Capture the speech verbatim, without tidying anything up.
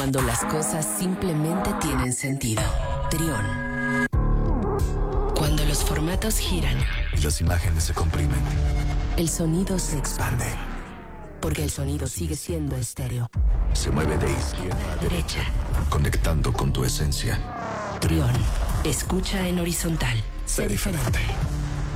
Cuando las cosas simplemente tienen sentido. Trión. Cuando los formatos giran y las imágenes se comprimen, el sonido se expande. Porque el sonido sigue siendo estéreo. Se mueve de izquierda a derecha, conectando con tu esencia. Trión. Escucha en horizontal. Sé diferente.